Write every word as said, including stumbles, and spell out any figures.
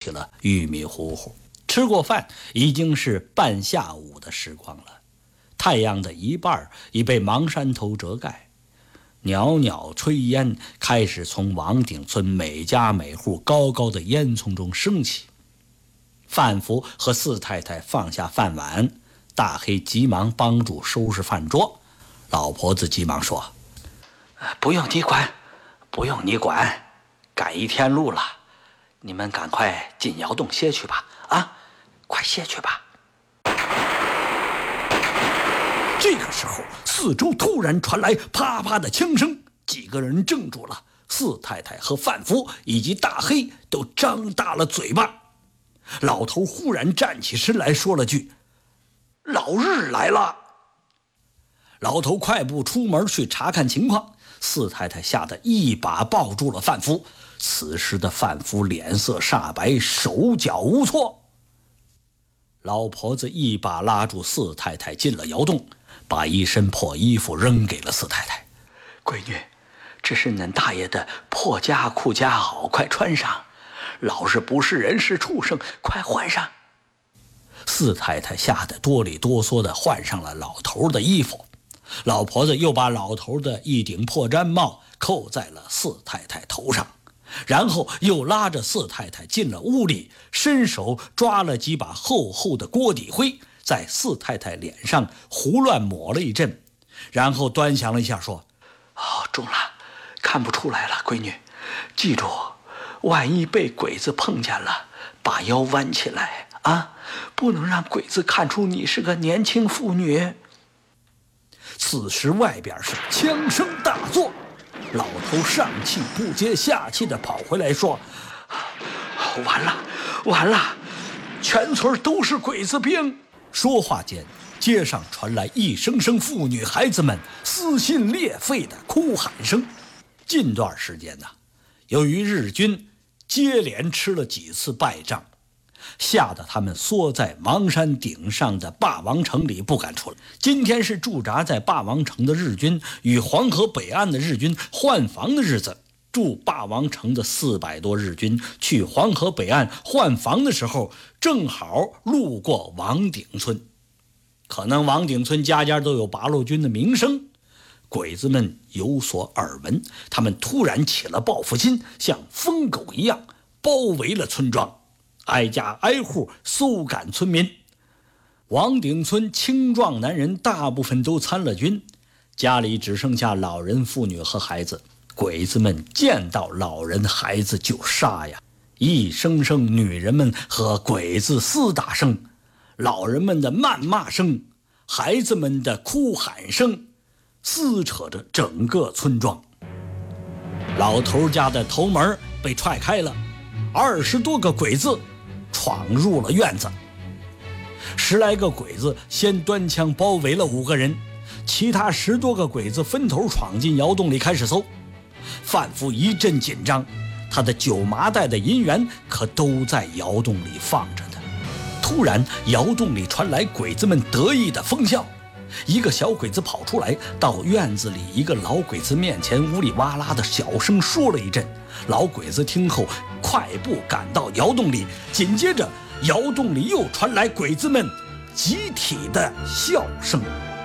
起了玉米糊糊。吃过饭，已经是半下午的时光了，太阳的一半已被芒山头遮盖，袅袅炊烟开始从王顶村每家每户高高的烟囱中升起。范福和四太太放下饭碗，大黑急忙帮助收拾饭桌。老婆子急忙说：“不用你管，不用你管，赶一天路了，你们赶快进窑洞歇去吧，啊，快歇去吧。”这个时候，四周突然传来啪啪的枪声，几个人怔住了。四太太和范福以及大黑都张大了嘴巴。老头忽然站起身来，说了句：“老日来了。”老头快步出门去查看情况。四太太吓得一把抱住了范福。此时的范福脸色煞白，手脚无措。老婆子一把拉住四太太进了窑洞，把一身破衣服扔给了四太太：“闺女，这是恁大爷的破家裤夹袄，快穿上。老是不是人是畜生，快换上。”四太太吓得哆里哆嗦地换上了老头的衣服。老婆子又把老头的一顶破毡帽扣在了四太太头上，然后又拉着四太太进了屋里，伸手抓了几把厚厚的锅底灰，在四太太脸上胡乱抹了一阵，然后端详了一下说：“哦，中了，看不出来了，闺女，记住，万一被鬼子碰见了，把腰弯起来啊，不能让鬼子看出你是个年轻妇女。”此时外边是枪声大作，老头上气不接下气地跑回来说：“完了完了，全村都是鬼子兵。”说话间，街上传来一声声妇女孩子们撕心裂肺的哭喊声。近段时间呢，由于日军接连吃了几次败仗，吓得他们缩在芒山顶上的霸王城里不敢出来。今天是驻扎在霸王城的日军与黄河北岸的日军换防的日子。驻霸王城的四百多日军去黄河北岸换防的时候，正好路过王顶村。可能王顶村家家都有八路军的名声，鬼子们有所耳闻，他们突然起了报复心，像疯狗一样包围了村庄，挨家挨户搜赶村民。王顶村青壮男人大部分都参了军，家里只剩下老人、妇女和孩子。鬼子们见到老人孩子就杀呀，一声声女人们和鬼子厮打声，老人们的谩骂声，孩子们的哭喊声，撕扯着整个村庄。老头家的头门被踹开了，二十多个鬼子闯入了院子。十来个鬼子先端枪包围了五个人，其他十多个鬼子分头闯进窑洞里开始搜。范福一阵紧张，他的九麻袋的银元可都在窑洞里放着呢。突然窑洞里传来鬼子们得意的疯笑，一个小鬼子跑出来，到院子里一个老鬼子面前呜里哇啦的小声说了一阵。老鬼子听后快步赶到窑洞里，紧接着窑洞里又传来鬼子们集体的笑声。